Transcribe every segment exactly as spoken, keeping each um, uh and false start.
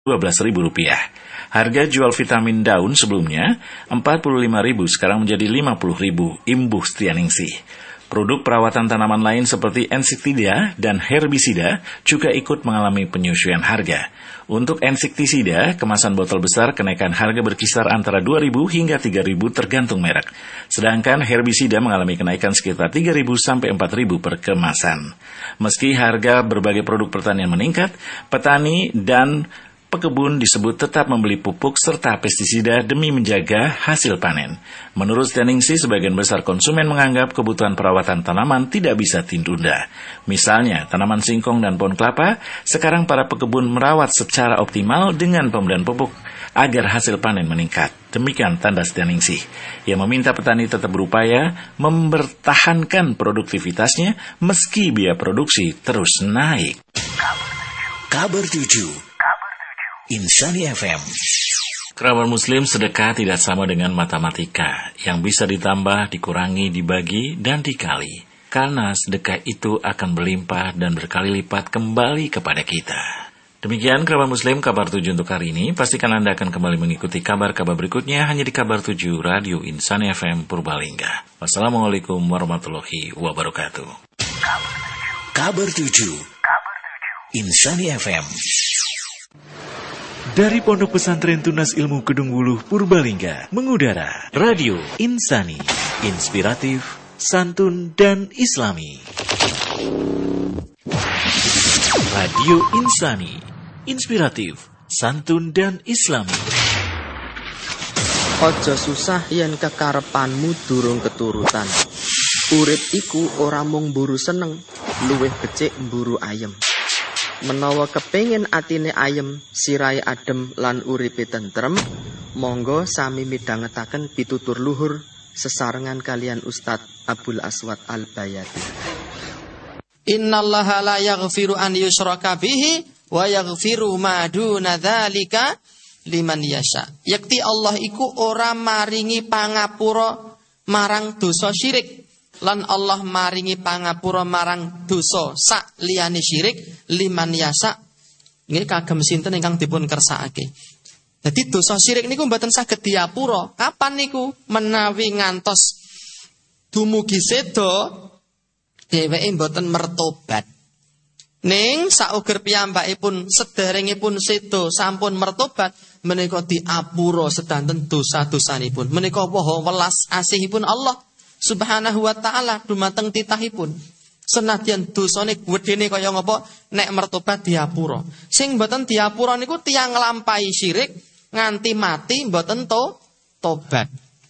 dua belas ribu rupiah. Harga jual vitamin daun sebelumnya empat puluh lima ribu sekarang menjadi lima puluh ribu, imbuh Setianingsih. Produk perawatan tanaman lain seperti insektisida dan herbisida juga ikut mengalami penyesuaian harga. Untuk insektisida, kemasan botol besar kenaikan harga berkisar antara dua ribu hingga tiga ribu tergantung merek. Sedangkan herbisida mengalami kenaikan sekitar tiga ribu sampai empat ribu per kemasan. Meski harga berbagai produk pertanian meningkat, petani dan pekebun disebut tetap membeli pupuk serta pestisida demi menjaga hasil panen. Menurut Setianingsih, sebagian besar konsumen menganggap kebutuhan perawatan tanaman tidak bisa ditunda. Misalnya, tanaman singkong dan pohon kelapa, sekarang para pekebun merawat secara optimal dengan pemberian pupuk agar hasil panen meningkat. Demikian tanda Setianingsih. Ia meminta petani tetap berupaya mempertahankan produktivitasnya meski biaya produksi terus naik. Kabar tujuh Insani F M. Kerabat muslim, sedekah tidak sama dengan matematika yang bisa ditambah, dikurangi, dibagi, dan dikali. Karena sedekah itu akan berlimpah dan berkali lipat kembali kepada kita. Demikian kerabat muslim kabar tujuh untuk hari ini. Pastikan Anda akan kembali mengikuti kabar-kabar berikutnya hanya di kabar tujuh Radio Insani F M Purbalingga. Wassalamualaikum warahmatullahi wabarakatuh. Kabar tujuh Insani F M. Dari Pondok Pesantren Tunas Ilmu Kedung Wuluh Purbalingga mengudara Radio Insani, inspiratif, santun dan islami. Radio Insani, inspiratif, santun dan islami. Ojo susah yen kekarepanmu durung keturutan. Urip iku ora mung mburu seneng, luwih becik mburu ayem. Menawa kepengin atine ayem, sirai adem lan uripe tentrem, monggo sami midhangetaken pitutur luhur sesarengan kalian Ustadz Abdul Aswad Al-Bayati. Innallaha la yaghfiru an yushraka bihi wa yaghfiru ma duna dzalika liman yasha. Yakti Allah iku ora maringi pangapura marang dosa syirik. Lan Allah maringi pangapura marang dosa sak liyane syirik liman yasa. Nggih kagem sinten ingkang dipun kersakake. Dadi dosa syirik niku mboten saged diapura. Kapan niku? Menawi ngantos dumugi seda dheweke mboten mertobat. Ning sauger piyambakipun sederengipun seda sampun mertobat menika diapura sedanten dosa-dosanipun. Menika woh welas asihipun Allah Subhanahu wa ta'ala dumateng titahipun. Senadyan dosane gedene kaya ngapa nek mertobat diapura. Sing mboten diapura niku tiyang nglampahi syirik nganti mati mboten to tobat.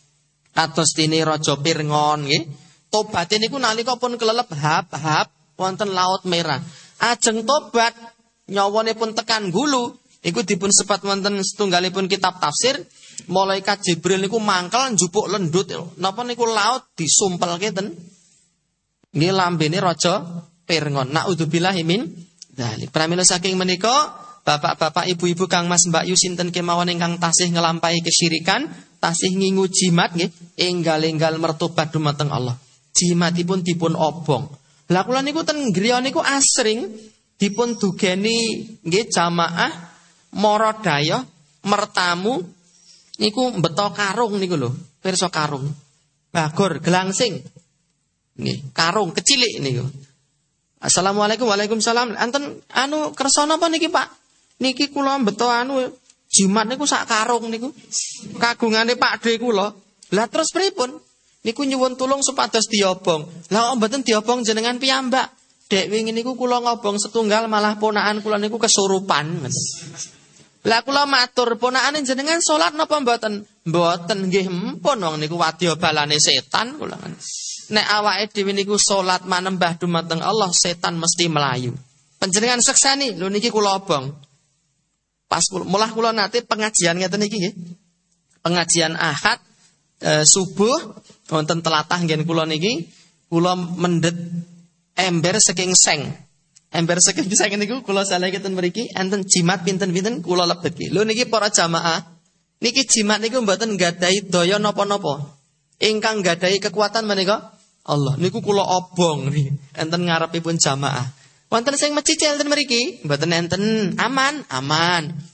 Kados dene Raja Pirngon nggih. Tobate niku nalika pun kelelep hap-hap wonten Laut Merah. Ajeng tobat nyawanipun tekan gulu niku dipun sebat wonten setunggalipun kitab tafsir. Malaikat Jibril niku mangkel njupuk lendut. Napa niku laut disumpelke ten nggih lambene Raja Pirngon. Naudzubillahi min dzalik. Pramila saking menika bapak-bapak, ibu-ibu, Kang Mas, Mbak Yu sinten kemawon ingkang tasih nglampahi kesyirikan, tasih ngingu jimat nggih, enggal-enggal mertobat dumateng Allah. Jimatipun dipun obong. Lah kula niku ten griya niku asring dipun dugeni nggih jamaah mara daya mertamu niku mbeto karung niku lho, pirsa karung. Bagor gelangsing. Nggih, karung kecilik niku. Assalamualaikum, waalaikumsalam. Anten anu kersa napa niki, Pak? Niki kula mbeto anu jimat niku sak karung niku. Kagungane Pakde kula. Lah terus pripun? Niku nyuwun tulung supados diobong. Lah kok mboten diobong jenengan piyambak? Dek wingi niku kula ngobong setunggal malah ponakan kula niku kesurupan. Lah kula matur, ponakane jenengan salat napa mboten? Mboten nggih empun wong niku wadya balane setan kula. Nek awake dhewe niku salat manembah dumateng Allah, setan mesti melayu. Panjenengan sekseni, lho niki kula obong. Pas mulah kula nate pengajian ngeten iki nggih. Pengajian Ahad e, subuh wonten telatah nggen kula niki, kula mendhet ember saking seng. Ember saking seng niku kula salehken mriki enten jimat pinten-pinten kula lebetke. Lho niki para jamaah, niki jimat niku mboten nggadahi daya napa-napa. Ingkang nggadahi kekuatan menika Allah. Niku kula obong niki enten ngarepipun jamaah. Wonten sing mecicil ten mriki, mboten enten, aman, aman.